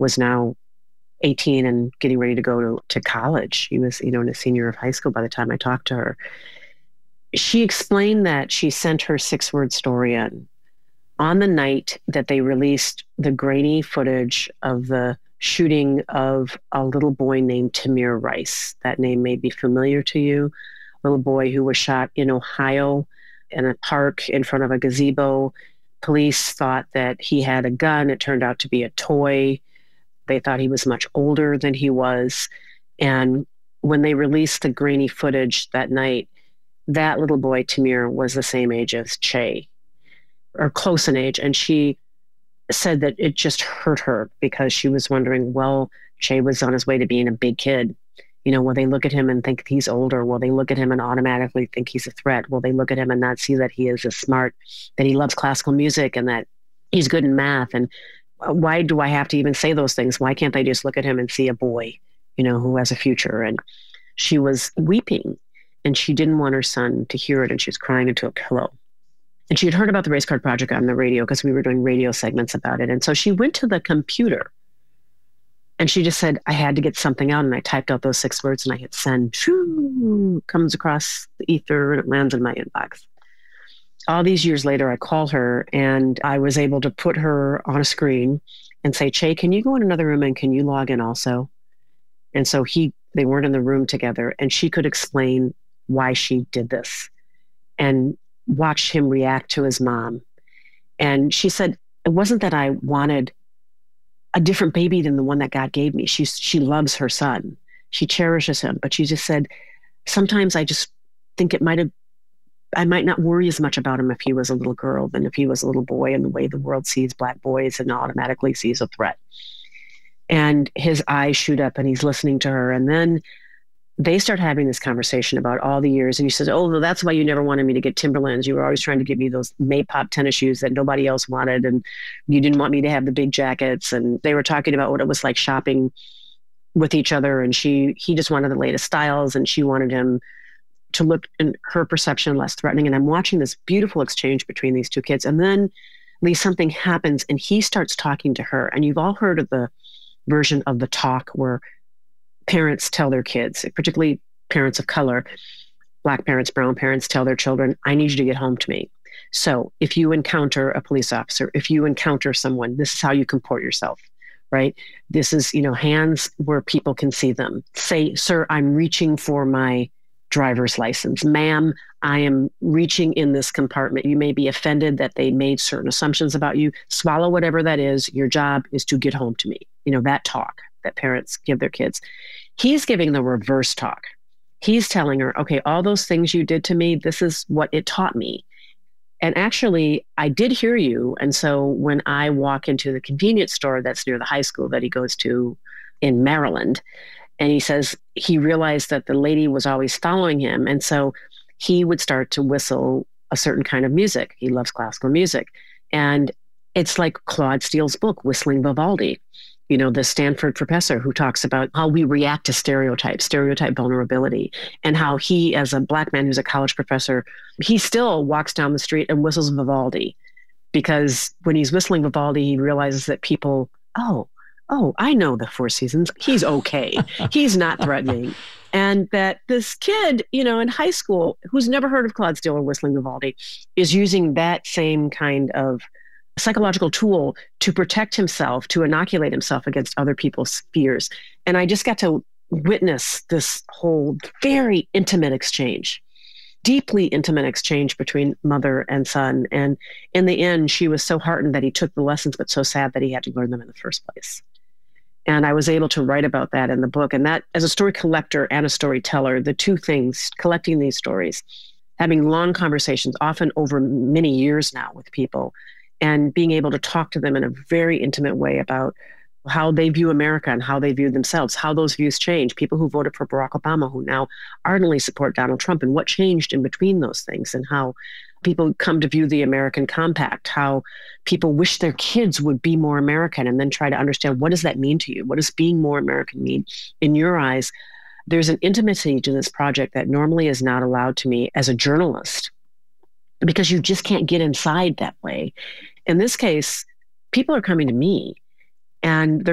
was now 18 and getting ready to go to college. He was, in a senior of high school by the time I talked to her. She explained that she sent her 6-word story in on the night that they released the grainy footage of the shooting of a little boy named Tamir Rice. That name may be familiar to you. A little boy who was shot in Ohio in a park in front of a gazebo. Police thought that he had a gun. It turned out to be a toy. They thought he was much older than he was. And when they released the grainy footage that night, that little boy, Tamir, was the same age as Che, or close in age. And she said that it just hurt her because she was wondering, well, Che was on his way to being a big kid. Will they look at him and think he's older? Will they look at him and automatically think he's a threat? Will they look at him and not see that he is smart, that he loves classical music and that he's good in math? And why do I have to even say those things? Why can't they just look at him and see a boy, who has a future? And she was weeping and she didn't want her son to hear it. And she was crying into a pillow. And she had heard about the Race Card Project on the radio because we were doing radio segments about it. And so she went to the computer and she just said, I had to get something out. And I typed out those 6 words and I hit send. Shoo, comes across the ether and it lands in my inbox. All these years later, I called her and I was able to put her on a screen and say, Che, can you go in another room and can you log in also? And so they weren't in the room together and she could explain why she did this and watch him react to his mom. And she said, it wasn't that I wanted a different baby than the one that God gave me. She loves her son. She cherishes him. But she just said, sometimes I just think I might not worry as much about him if he was a little girl than if he was a little boy, and the way the world sees Black boys and automatically sees a threat. And his eyes shoot up and he's listening to her. And then they start having this conversation about all the years. And he says, oh, well, that's why you never wanted me to get Timberlands. You were always trying to give me those Maypop tennis shoes that nobody else wanted. And you didn't want me to have the big jackets. And they were talking about what it was like shopping with each other. And he just wanted the latest styles and she wanted him to look, in her perception, less threatening. And I'm watching this beautiful exchange between these two kids. And then something happens and he starts talking to her. And you've all heard of the version of the talk where parents tell their kids, particularly parents of color, Black parents, brown parents, tell their children, I need you to get home to me. So if you encounter a police officer, if you encounter someone, this is how you comport yourself, right? This is, hands where people can see them. Say, sir, I'm reaching for my driver's license. Ma'am, I am reaching in this compartment. You may be offended that they made certain assumptions about you. Swallow whatever that is. Your job is to get home to me. That talk that parents give their kids. He's giving the reverse talk. He's telling her, okay, all those things you did to me, this is what it taught me. And actually, I did hear you. And so when I walk into the convenience store that's near the high school that he goes to in Maryland, and he says he realized that the lady was always following him. And so he would start to whistle a certain kind of music. He loves classical music. And it's like Claude Steele's book, Whistling Vivaldi. The Stanford professor who talks about how we react to stereotype vulnerability, and how he, as a Black man who's a college professor, he still walks down the street and whistles Vivaldi because when he's whistling Vivaldi, he realizes that people, oh, I know the Four Seasons. He's okay. He's not threatening. And that this kid, in high school, who's never heard of Claude Steele or whistling Vivaldi, is using that same kind of psychological tool to protect himself, to inoculate himself against other people's fears. And I just got to witness this whole very intimate exchange, deeply intimate exchange between mother and son. And in the end, she was so heartened that he took the lessons, but so sad that he had to learn them in the first place. And I was able to write about that in the book. And that, as a story collector and a storyteller, the two things, collecting these stories, having long conversations, often over many years now with people, and being able to talk to them in a very intimate way about how they view America and how they view themselves, how those views change. People who voted for Barack Obama who now ardently support Donald Trump, and what changed in between those things, and how people come to view the American Compact, how people wish their kids would be more American, and then try to understand, what does that mean to you? What does being more American mean in your eyes? There's an intimacy to this project that normally is not allowed to me as a journalist, because you just can't get inside that way. In this case, people are coming to me and they're